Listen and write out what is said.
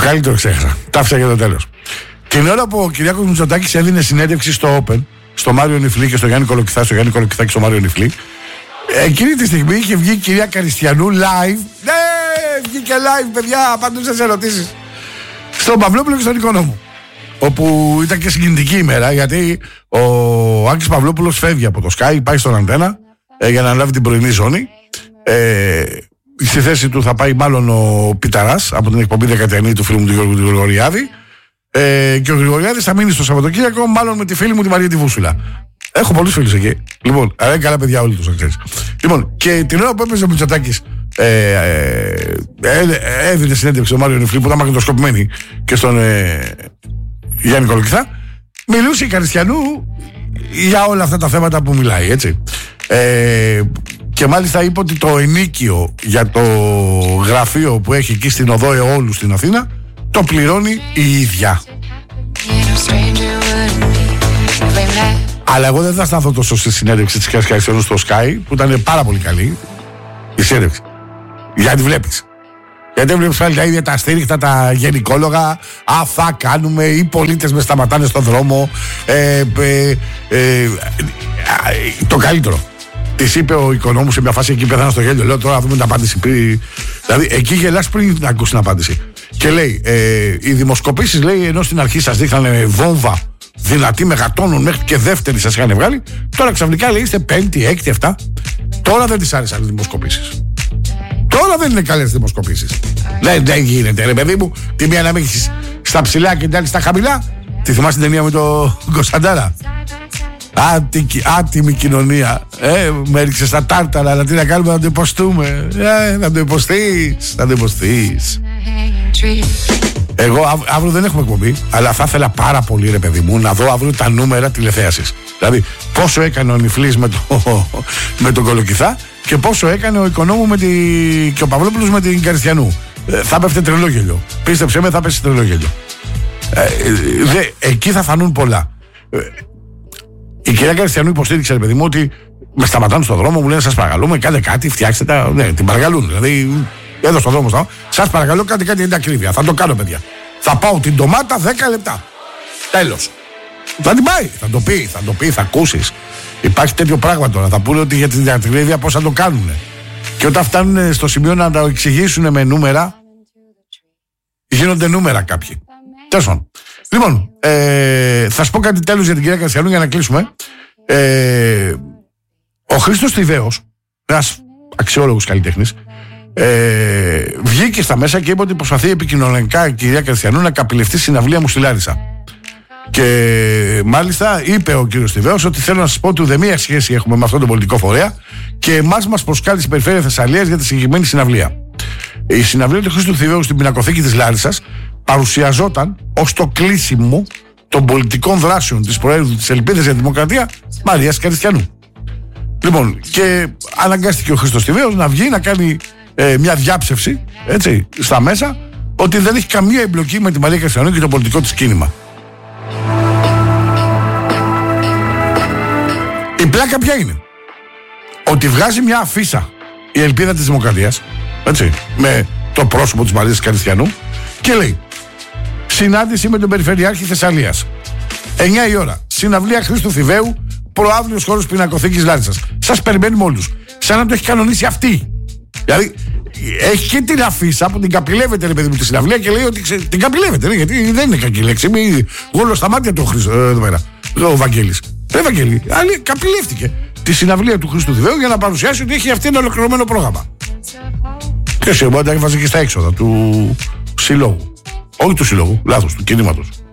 καλύτερο ξέχασα. Τα άφησα για το τέλος. Την ώρα που ο Κυριάκος Μητσοτάκης έδινε συνέντευξη στο Open, στο Μάριο Νιφλή και στο Γιάννη Κολοκυθά, και στο Μάριο Νιφλή, εκείνη τη στιγμή είχε βγει η κυρία Καριστιανού live. Ναι, βγήκε live, παιδιά, απαντούσε σε ερωτήσεις. Στον Παυλόπουλο και στον Οικονόμου. Όπου ήταν και συγκινητική ημέρα, γιατί ο Άκης Παυλόπουλος φεύγει από το Sky, πάει στον Αντένα για να αναλάβει την πρωινή ζώνη. Στη θέση του θα πάει μάλλον ο Πιταράς από την εκπομπή Δεκατιανή του φίλου μου του Γιώργου του Γρηγοριάδη. Και ο Γρηγοριάδης θα μείνει στο Σαββατοκύριακο, μάλλον με τη φίλη μου τη Μαρία τη Βούσουλα. Έχω πολλούς φίλους εκεί. Λοιπόν, αλλά είναι καλά παιδιά όλοι τους, να ξέρεις. Λοιπόν, και την ώρα που έπαιζε ο Μητσοτάκης, έδινε συνέντευξη στον Μάριο Νιφλή που ήταν μαγνητοσκοπημένη και στον Γιάννη Κολοκυθά, μιλούσε η Καριστιανού για όλα αυτά τα θέματα που μιλάει, έτσι. Και μάλιστα είπε ότι το ενίκιο για το γραφείο που έχει εκεί στην οδό Εόλου στην Αθήνα το πληρώνει η ίδια. Αλλά εγώ δεν θα σταθώ τόσο στη συνέντευξη της Καριστιανού στο Sky, που ήταν πάρα πολύ καλή η συνέντευξη. Γιατί βλέπεις. Γιατί βλέπεις πάλι τα ίδια τα στήριχτα, τα γενικόλογα. Θα κάνουμε, οι πολίτες με σταματάνε στον δρόμο. Το καλύτερο. Της είπε ο Οικονόμου σε μια φάση, εκεί πέθανα στο γέλιο. Λέω τώρα να δούμε την απάντηση. Δηλαδή εκεί γελάς πριν να ακούσει την απάντηση. Και λέει, οι δημοσκοπήσεις, λέει, ενώ στην αρχή σας δείχνανε βόμβα δυνατή μεγατόνων μέχρι και δεύτερη σας είχαν βγάλει, τώρα ξαφνικά λέει είστε πέμπτη, έκτη, 7. Τώρα δεν τις άρεσαν οι δημοσκοπήσεις. Τώρα δεν είναι καλές δημοσκοπήσεις. Δεν γίνεται, ρε παιδί μου. Τη μία να μην έχεις στα ψηλά και την άλλη στα χαμηλά. Τη θυμάσαι την ταινία με τον Κωνσταντάρα. Άτιμη κοινωνία. Με έριξε στα τάρταρα, αλλά τι να κάνουμε, να το υποστούμε. Να το υποστείς. Εγώ αύριο δεν έχουμε εκπομπή, αλλά θα ήθελα πάρα πολύ, ρε παιδί μου, να δω αύριο τα νούμερα τηλεθέασης. Δηλαδή, πόσο έκανε ο Νιφλής με τον Κολοκυθά και πόσο έκανε ο Οικονόμου και ο Παυλόπουλος με την Καριστιανού. Θα πέφτε τρελό γέλιο. Πίστεψέ με, θα πέσει τρελό γέλιο. Εκεί θα φανούν πολλά. Η κυρία Καριστιανού υποστήριξε, ρε παιδί μου, ότι με σταματάνε στον δρόμο, μου λένε σας παρακαλούμε, κάντε κάτι, φτιάξτε τα. Ναι, την παρακαλούν. Δηλαδή, εδώ στον δρόμο, σας παρακαλώ, κάντε κάτι, είναι ακρίβεια. Θα το κάνω, παιδιά. Θα πάω την ντομάτα 10 λεπτά. Τέλος. Θα την πάει. Θα το πει, θα ακούσεις. Υπάρχει τέτοιο πράγμα τώρα. Θα πούνε ότι για την ακρίβεια πώς θα το κάνουν. Και όταν φτάνουν στο σημείο να τα εξηγήσουν με νούμερα, γίνονται νούμερα κάποιοι. Τέλος πάντων. Λοιπόν, θα σου πω κάτι τέλος για την κυρία Καριστιανού για να κλείσουμε. Ο Χρήστος Θηβαίος, ένας αξιόλογος καλλιτέχνης, βγήκε στα μέσα και είπε ότι προσπαθεί επικοινωνιακά η κυρία Καριστιανού να καπηλευτεί συναυλία μου στη Λάρισα. Και μάλιστα είπε ο κύριος Θηβαίος ότι θέλω να σας πω ότι ουδέμια σχέση έχουμε με αυτόν τον πολιτικό φορέα και εμάς μας προσκάλεσε η Περιφέρεια Θεσσαλίας για τη συγκεκριμένη συναυλία. Η συναυλία του Χρήστου Θηβαίου στην πινακοθήκη της Λάρισσας παρουσιαζόταν ως το κλείσιμο των πολιτικών δράσεων της Προέδρου της Ελπίδας για τη Δημοκρατία Μαρίας Καριστιανού. Λοιπόν, και αναγκάστηκε ο Χρήστος Θηβαίος να βγει να κάνει μια διάψευση, έτσι, στα μέσα, ότι δεν έχει καμία εμπλοκή με τη Μαρία Καριστιανού και το πολιτικό της κίνημα. Η πλάκα ποια είναι? Ότι βγάζει μια αφίσα η Ελπίδα της Δημοκρατίας, έτσι, με το πρόσωπο της Μαρίας Καριστιανού και λέει συνάντηση με τον Περιφερειάρχη Θεσσαλίας 9 η ώρα, συναυλία Χρήστου Θηβαίου, προαύλιος χώρος πινακοθήκης Λάρισσας. Σας περιμένουμε όλους. Σαν να το έχει κανονίσει αυτή. Δηλαδή έχει και την αφίσα που την καπηλεύεται, ρε παιδί μου, τη συναυλία και λέει ότι την καπηλεύεται, ρε, γιατί δεν είναι κακή λέξη. Μη γόλο στα μάτια του Χρήστο εδώ πέρα. Ο Βαγγέλης. Βαγγέλη, άλλη καπηλεύτηκε τη συναυλία του Χρήστου Θηβαίου για να παρουσιάσει ότι έχει αυτή ένα ολοκληρωμένο πρόγραμμα. Και σε μπορεί να έβαζε και στα έξοδα του συλλόγου. Όχι του συλλόγου, λάθος, του κινήματος.